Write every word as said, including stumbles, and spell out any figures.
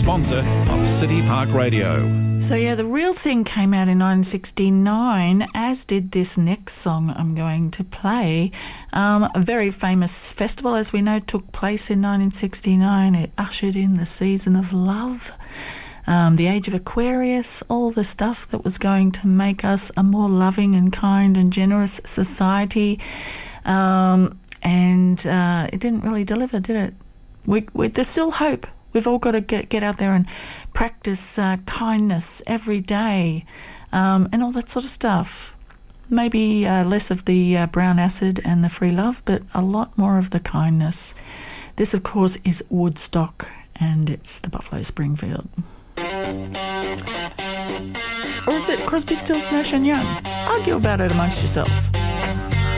sponsor of City Park Radio. So yeah, The Real Thing came out in nineteen sixty-nine, as did this next song I'm going to play. Um, a very famous festival, as we know, took place in nineteen sixty-nine. It ushered in the season of love, um, the age of Aquarius, all the stuff that was going to make us a more loving and kind and generous society. Um, and uh, it didn't really deliver, did it? We, we, there's still hope. We've all got to get, get out there and practice uh, kindness every day, um, and all that sort of stuff. Maybe uh, less of the uh, brown acid and the free love, but a lot more of the kindness. This, of course, is Woodstock, and it's the Buffalo Springfield. Or is it Crosby, Stills, Nash and Young? Argue about it amongst yourselves.